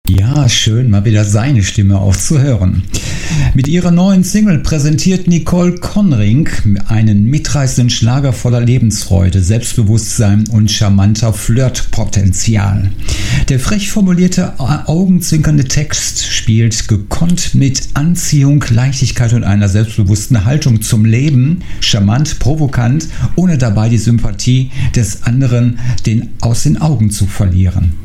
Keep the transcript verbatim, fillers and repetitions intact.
Ja, schön, mal wieder seine Stimme aufzuhören. Mit ihrer neuen Single präsentiert Nicole Conring einen mitreißenden Schlager voller Lebensfreude, Selbstbewusstsein und charmanter Flirtpotenzial. Der frech formulierte, augenzwinkernde Text spielt gekonnt mit Anziehung, Leichtigkeit und einer selbstbewussten Haltung zum Leben, charmant, provokant, ohne dabei die Sympathie des anderen den aus den Augen zu verlieren.